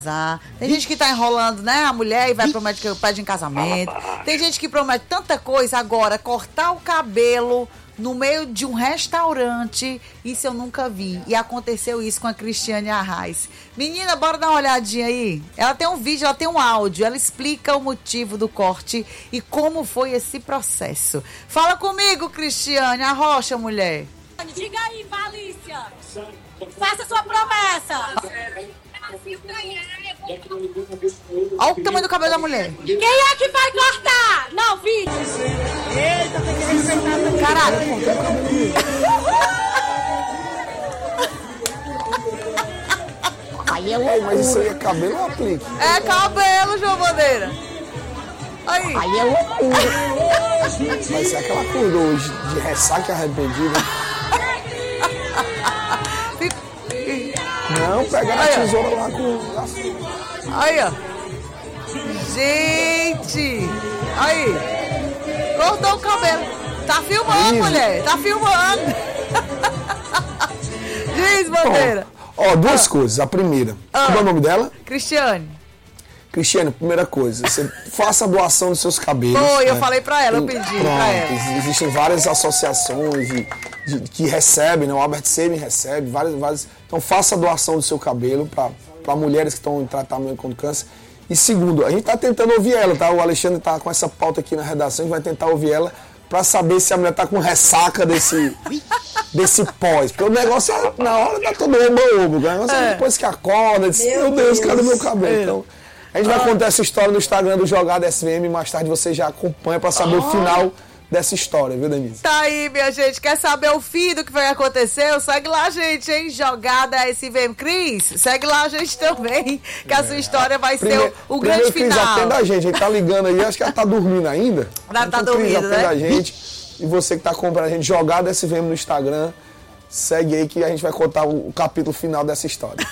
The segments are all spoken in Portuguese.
Tem gente que tá enrolando, né? A mulher e vai promete que pede em casamento. Tem gente que promete tanta coisa. Agora, cortar o cabelo no meio de um restaurante, isso eu nunca vi. E aconteceu isso com a Cristiane Arraes. Menina, bora dar uma olhadinha aí. Ela tem um vídeo, ela tem um áudio. Ela explica o motivo do corte e como foi esse processo. Fala comigo, Cristiane. Arrocha, mulher. Diga aí, Valícia. Faça sua promessa. Olha o tamanho do cabelo da mulher. Quem é que vai cortar? Não, vídeo. Eita, tem que respeitar essa Caralho. Aí, mas isso aí é cabelo ou aplique? É cabelo, João Bandeira. Aí. Mas será que ela acordou hoje de ressaca arrependida? Não, pegar a tesoura lá com... Aí, ó. Gente. Aí. Cortou o cabelo. Tá filmando, mulher. Tá filmando. Diz, Bandeira. Ó, duas coisas. A primeira. Qual é o nome dela? Cristiane, primeira coisa. Você faça a doação dos seus cabelos. Foi, eu né? falei pra ela, eu pedi pra ela. Existem várias associações que recebem, né? O Albert Sabin recebe, várias. Então faça a doação do seu cabelo para mulheres que estão em tratamento com câncer. E segundo, a gente está tentando ouvir ela, tá? O Alexandre está com essa pauta aqui na redação, a gente vai tentar ouvir ela para saber se a mulher está com ressaca desse pós. Porque o negócio é, na hora tá todo oba-oba. O negócio é depois que acorda, diz, meu Deus, cadê meu cabelo? Então, a gente vai contar essa história no Instagram do Jogada SVM, mais tarde você já acompanha para saber o final dessa história, viu, Denise? Tá aí, minha gente. Quer saber o fim do que vai acontecer? Segue lá, gente, hein? Jogada SVM. Cris, segue lá a gente também, que a sua história vai ser o grande Cris, final. atenda a gente. Ele tá ligando aí, acho que ela tá dormindo ainda. Ela tá dormindo, Cris, atenda né? a gente. E você que tá acompanhando a gente, Jogada SVM no Instagram. Segue aí que a gente vai contar o capítulo final dessa história.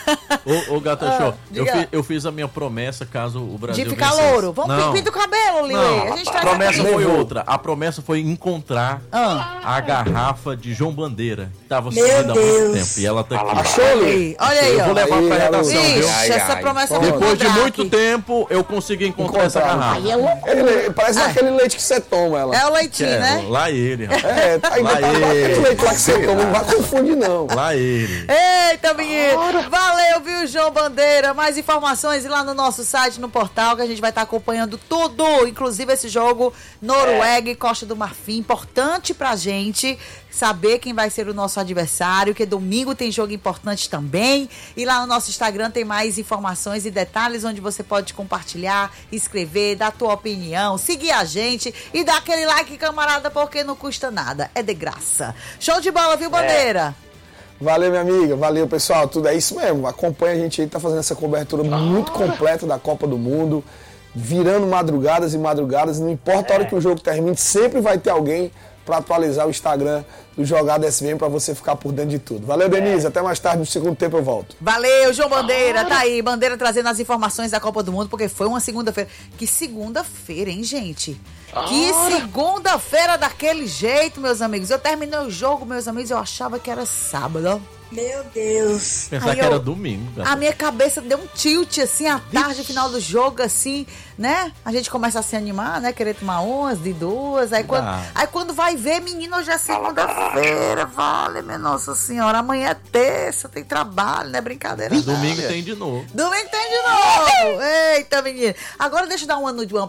Ô Gata Show, diga. eu fiz a minha promessa caso o Brasil De ficar vencesse. louro. Vamos pintar o cabelo, Lili. Não, A gente a tá promessa aqui. foi outra. A promessa foi encontrar a garrafa de João Bandeira, que tava sumida há muito tempo. E ela tá aqui. Achou, Lili? Olha aí, Eu vou ó. levar pra redação, viu? Ixi, essa promessa eu vou Depois de encontrar muito aqui. tempo, eu consegui encontrar essa garrafa. Parece aquele leite que você toma, ela. É o leitinho, né? Lá ele, rapaz. Tá igual Lá aquele ele. leite lá que você toma, não vai confundir, não. Lá ele. Eita, menino! Valeu, viu, João Bandeira? Mais informações lá no nosso site, no portal, que a gente vai estar acompanhando tudo, inclusive esse jogo Noruega e Costa do Marfim. Importante pra gente saber quem vai ser o nosso adversário, que domingo tem jogo importante também. E lá no nosso Instagram tem mais informações e detalhes onde você pode compartilhar, escrever, dar a tua opinião, seguir a gente e dar aquele like, camarada, porque não custa nada, é de graça. Show de bola, viu, Bandeira? Valeu, minha amiga. Valeu, pessoal. Tudo é isso mesmo. Acompanha a gente aí, tá fazendo essa cobertura muito completa da Copa do Mundo, virando madrugadas e madrugadas. Não importa a hora que o jogo termine, sempre vai ter alguém para atualizar o Instagram do Jogada SVM para você ficar por dentro de tudo. Valeu, Denise. Até mais tarde, no segundo tempo eu volto. Valeu, João Bandeira. Tá aí, Bandeira trazendo as informações da Copa do Mundo, porque foi uma segunda-feira. Que segunda-feira, hein, gente? Que segunda-feira daquele jeito, meus amigos. Eu terminei o jogo, meus amigos, eu achava que era sábado, ó. Meu Deus. Pensar Aí que era eu- domingo, cara. A minha cabeça deu um tilt, assim, à tarde, final do jogo, assim, né? A gente começa a se animar, né? Querer tomar umas, de duas. Aí quando vai ver, menino, hoje é segunda-feira. Vale, minha Nossa Senhora. Amanhã é terça, tem trabalho, não é brincadeira. não. Domingo tem de novo. Domingo tem de novo. Eita, menino. Agora deixa eu dar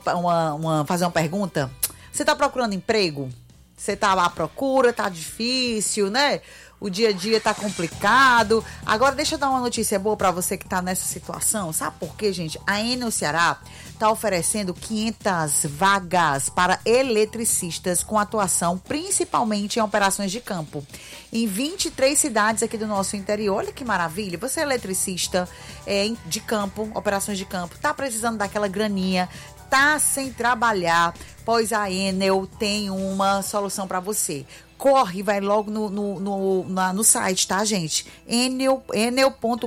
fazer uma pergunta. Você tá procurando emprego? Você tá lá à procura, tá difícil, né? O dia a dia tá complicado. Agora deixa eu dar uma notícia boa pra você que tá nessa situação. Sabe por quê, gente? A Enel Ceará tá oferecendo 500 vagas para eletricistas com atuação principalmente em operações de campo. Em 23 cidades aqui do nosso interior. Olha que maravilha. Você é eletricista de campo, operações de campo, tá precisando daquela graninha, tá sem trabalhar, pois a Enel tem uma solução para você. Corre, vai logo no site, tá, gente? enel.com.br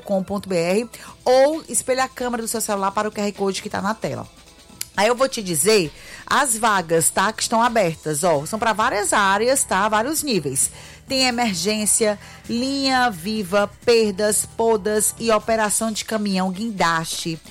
ou espelha a câmera do seu celular para o QR Code que tá na tela. Aí eu vou te dizer as vagas, tá? Que estão abertas, ó. São para várias áreas, tá? Vários níveis. Tem emergência, linha viva, perdas, podas e operação de caminhão guindaste.